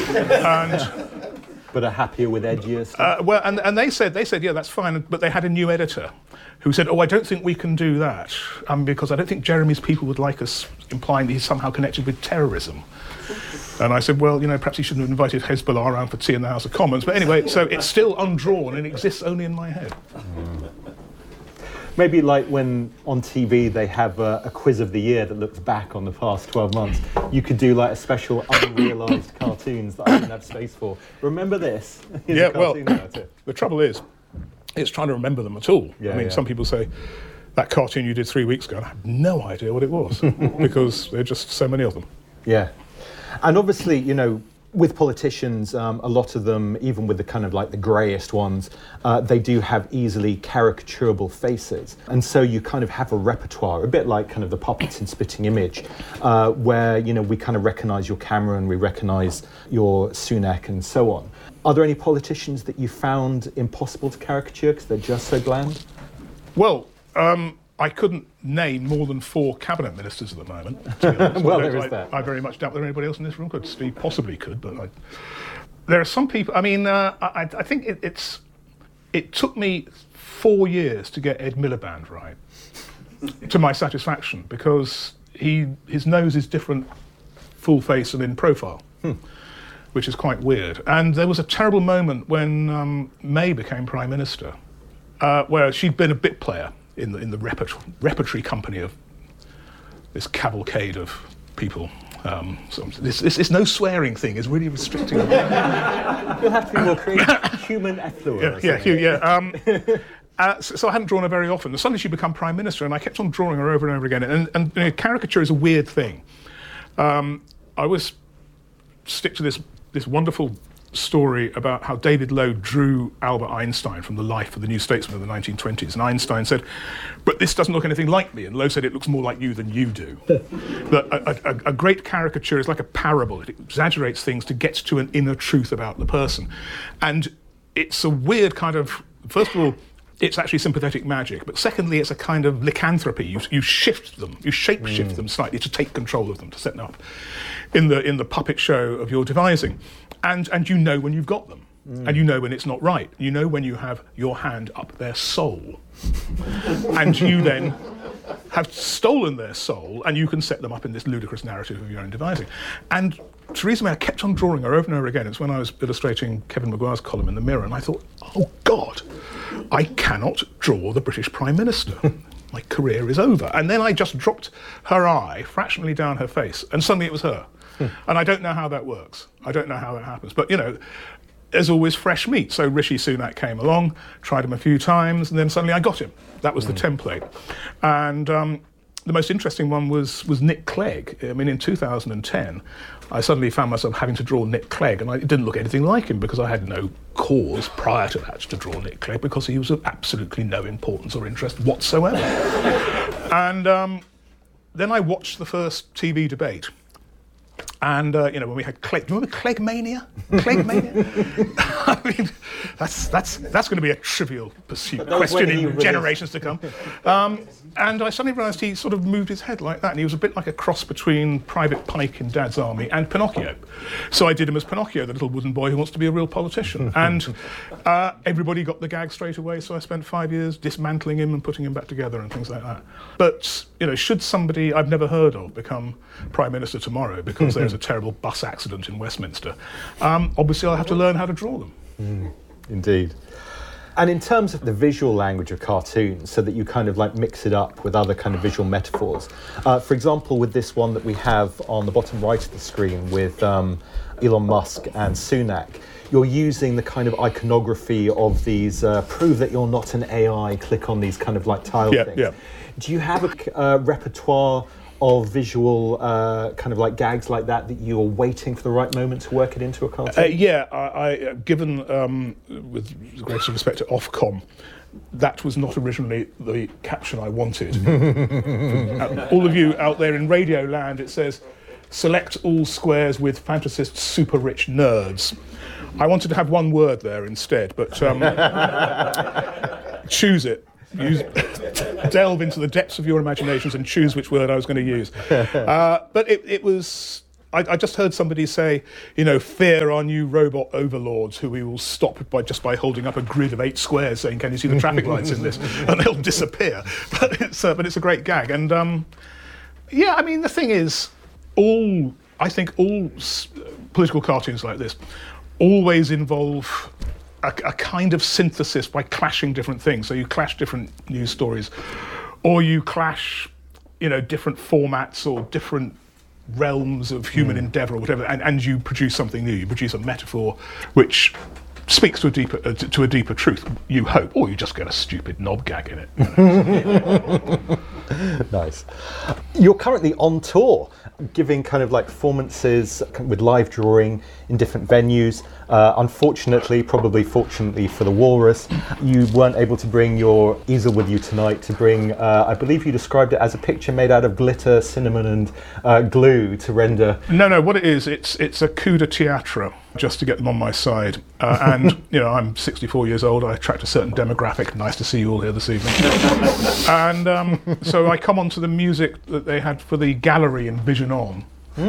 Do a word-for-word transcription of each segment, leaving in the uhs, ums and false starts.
and but are happier with edgier stuff. Uh, well, and, and they said, they said, yeah, that's fine, but they had a new editor who said, oh, I don't think we can do that, um, because I don't think Jeremy's people would like us implying that he's somehow connected with terrorism. And I said, well, you know, perhaps he shouldn't have invited Hezbollah around for tea in the House of Commons. But anyway, so it's still undrawn and it exists only in my head. Mm. Maybe like when on T V they have a, a quiz of the year that looks back on the past twelve months, you could do like a special unrealised cartoons that I didn't have space for. Remember this? Yeah, well, the trouble is, it's trying to remember them at all. Yeah, I mean, yeah. some people say, that cartoon you did three weeks ago, and I have no idea what it was, because there are just so many of them. Yeah. And obviously, you know, with politicians, um, a lot of them, even with the kind of like the greyest ones, uh, they do have easily caricaturable faces. And so you kind of have a repertoire, a bit like kind of the puppets in Spitting Image, uh, where, you know, we kind of recognise your Cameron, we recognise your Sunak and so on. Are there any politicians that you found impossible to caricature because they're just so bland? Well, um, I couldn't name more than four cabinet ministers at the moment. To be honest. Well, I there is I, that. I very much doubt that anybody else in this room could. Steve possibly could, but I, there are some people. I mean, uh, I, I think it, it's. It took me four years to get Ed Miliband right, to my satisfaction, because he his nose is different, full face and in profile, hmm. which is quite weird. And there was a terrible moment when um, May became Prime Minister, uh, where she'd been a bit player in the in the repertory, repertory company of this cavalcade of people. Um, so this, this this no swearing thing is really restricting. You'll have to be more creative. Human effluent. Yeah, yeah, yeah. Um, uh, so, so I hadn't drawn her very often. And suddenly she became Prime Minister, and I kept on drawing her over and over again. And, and you know, caricature is a weird thing. Um, I always stick to this this wonderful story about how David Lowe drew Albert Einstein from the life of the New Statesman of the nineteen twenties, and Einstein said, but this doesn't look anything like me, and Lowe said, it looks more like you than you do. That a, a, a great caricature is like a parable. It exaggerates things to get to an inner truth about the person. And it's a weird kind of, first of all, it's actually sympathetic magic, but secondly, it's a kind of lycanthropy. You, you shift them, you shape-shift mm. them slightly to take control of them, to set them up in the in the puppet show of your devising. And and you know when you've got them, mm. and you know when it's not right. You know when you have your hand up their soul, and you then have stolen their soul, and you can set them up in this ludicrous narrative of your own devising. And Theresa May, I kept on drawing her over and over again. It's when I was illustrating Kevin Maguire's column in the Mirror, and I thought, oh God, I cannot draw the British Prime Minister. My career is over. And then I just dropped her eye fractionally down her face, and suddenly it was her. And I don't know how that works. I don't know how that happens. But, you know, there's always fresh meat. So Rishi Sunak came along, tried him a few times, and then suddenly I got him. That was mm. the template. And um, the most interesting one was was Nick Clegg. I mean, in two thousand ten, I suddenly found myself having to draw Nick Clegg, and I, it didn't look anything like him because I had no cause prior to that to draw Nick Clegg, because he was of absolutely no importance or interest whatsoever. And um, then I watched the first T V debate. And, uh, you know, when we had Clegg, do you remember Cleggmania? Cleggmania? I mean, that's that's that's going to be a trivial pursuit, question in really generations to come. Um, and I suddenly realised he sort of moved his head like that, and he was a bit like a cross between Private Pike in Dad's Army and Pinocchio. So I did him as Pinocchio, the little wooden boy who wants to be a real politician. And uh, everybody got the gag straight away, so I spent five years dismantling him and putting him back together and things like that. But, you know, should somebody I've never heard of become Prime Minister tomorrow because there's a terrible bus accident in Westminster, um, obviously I'll have to learn how to draw them. Mm, indeed. And in terms of the visual language of cartoons, so that you kind of like mix it up with other kind of visual metaphors. Uh, for example, with this one that we have on the bottom right of the screen with um, Elon Musk and Sunak, you're using the kind of iconography of these, uh, prove that you're not an A I, click on these kind of like tile yeah, things. Yeah. Do you have a uh, repertoire of visual uh, kind of like gags like that that you're waiting for the right moment to work it into a cartoon? Uh, yeah, I, I given, um, with the greatest respect to Ofcom, that was not originally the caption I wanted. uh, all of you out there in radio land, it says, select all squares with fantasist super rich nerds. I wanted to have one word there instead, but um, choose it. Use, delve into the depths of your imaginations and choose which word I was going to use. Uh, but it, it was I, I just heard somebody say, you know, fear our new robot overlords who we will stop by just by holding up a grid of eight squares saying, can you see the traffic lights in this? And they'll disappear. But it's, uh, but it's a great gag. And um, yeah, I mean, the thing is, all, I think all s- political cartoons like this always involve a, a kind of synthesis by clashing different things. So you clash different news stories, or you clash, you know, different formats or different realms of human mm. endeavour or whatever, and, and you produce something new. You produce a metaphor which speaks to a deeper uh, to, to a deeper truth, you hope, or you just get a stupid knob gag in it. You know? Nice. You're currently on tour, giving kind of like performances with live drawing in different venues. Uh, unfortunately, probably fortunately for the Walrus, you weren't able to bring your easel with you tonight to bring, uh, I believe you described it as a picture made out of glitter, cinnamon and uh, glue to render... No, no, what it is, it's it's a coup de théâtre, just to get them on my side. Uh, and, you know, I'm sixty-four years old, I attract a certain demographic. Nice to see you all here this evening. And um, so I come onto the music that they had for the gallery in Vision On.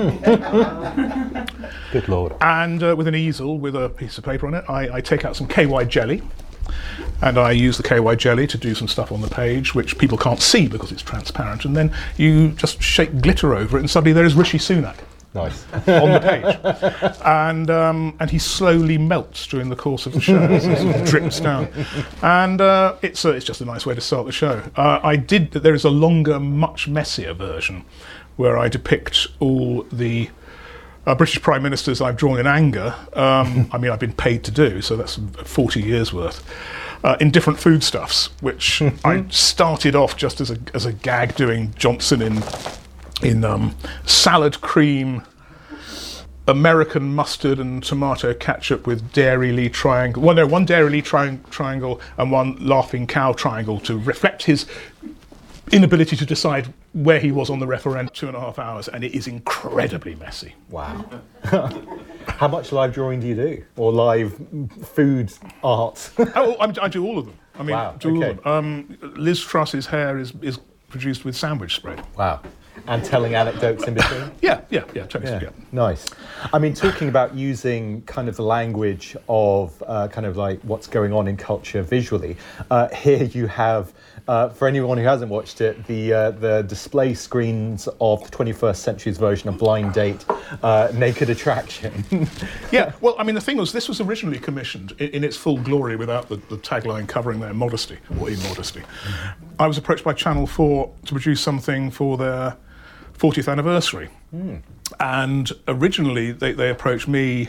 Mm. Good Lord. And uh, with an easel with a piece of paper on it, I, I take out some K Y jelly, and I use the K Y jelly to do some stuff on the page which people can't see because it's transparent, and then you just shake glitter over it and suddenly there is Rishi Sunak. Nice. On the page. And um, and he slowly melts during the course of the show. So it sort of drips down. And uh, it's, uh, it's just a nice way to start the show. Uh, I did, there is a longer, much messier version where I depict all the uh, British Prime Ministers I've drawn in anger. Um, I mean, I've been paid to do, so that's forty years worth. Uh, in different foodstuffs, which I started off just as a as a gag doing Johnson in in um, salad cream, American mustard and tomato ketchup with Dairy Lee triangle. Well, no, one Dairy Lee tri- triangle and one Laughing Cow triangle to reflect his inability to decide where he was on the referendum. Two and a half hours, and it is incredibly messy. Wow. How much live drawing do you do, or live food art? oh, I'm, I do all of them. I mean, wow. do all Okay. of them. Um, Liz Truss's hair is is produced with sandwich spread. Wow. And telling anecdotes in between? Yeah, yeah, yeah, totally. Yeah, Yeah. nice. I mean, talking about using kind of the language of uh, kind of like what's going on in culture visually, uh, here you have, uh, for anyone who hasn't watched it, the uh, the display screens of the twenty-first century's version of Blind Date, uh, Naked Attraction. Yeah, well, I mean, the thing was, this was originally commissioned in, in its full glory without the, the tagline covering their modesty, or immodesty. Mm-hmm. I was approached by Channel four to produce something for their fortieth anniversary. Mm. And originally they, they approached me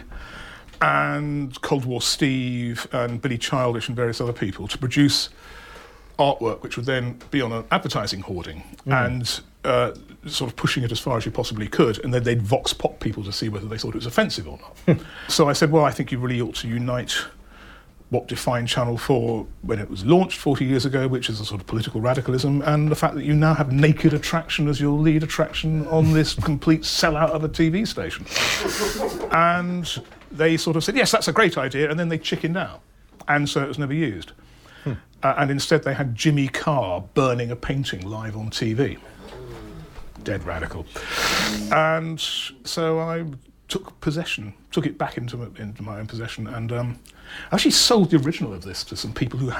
and Cold War Steve and Billy Childish and various other people to produce artwork which would then be on an advertising hoarding mm. and uh, sort of pushing it as far as you possibly could, and then they'd vox pop people to see whether they thought it was offensive or not. So I said, well, I think you really ought to unite what defined Channel four when it was launched forty years ago, which is a sort of political radicalism, and the fact that you now have Naked Attraction as your lead attraction on this complete sellout of a T V station. And they sort of said, yes, that's a great idea, and then they chickened out. And so it was never used. Hmm. Uh, and instead they had Jimmy Carr burning a painting live on T V. Dead radical. And so I took possession, took it back into, into my own possession, and um, actually sold the original of this to some people who